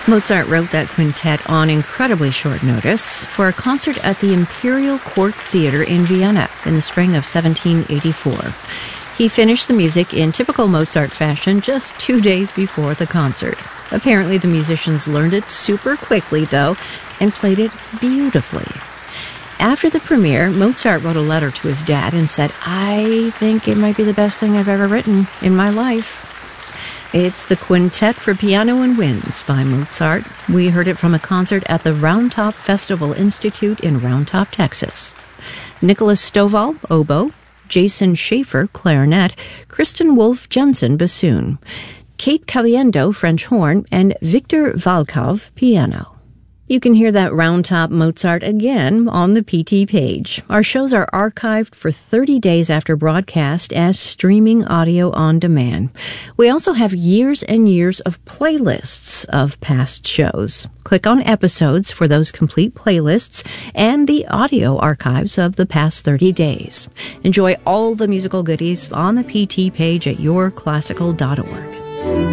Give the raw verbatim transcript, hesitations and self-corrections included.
Mozart wrote that quintet on incredibly short notice for a concert at the Imperial Court Theater in Vienna in the spring of seventeen eighty-four. He finished the music in typical Mozart fashion just two days before the concert. Apparently, the musicians learned it super quickly, though, and played it beautifully. After the premiere, Mozart wrote a letter to his dad and said, "I think it might be the best thing I've ever written in my life." It's the Quintet for Piano and Winds by Mozart. We heard it from a concert at the Round Top Festival Institute in Round Top, Texas. Nicholas Stovall, oboe, Jason Schaefer, clarinet, Kristen Wolf Jensen, bassoon, Kate Caliendo, French horn, and Victor Valkov, piano. You can hear that Round Top Mozart again on the P T page. Our shows are archived for thirty days after broadcast as streaming audio on demand. We also have years and years of playlists of past shows. Click on episodes for those complete playlists and the audio archives of the past thirty days. Enjoy all the musical goodies on the P T page at your classical dot org.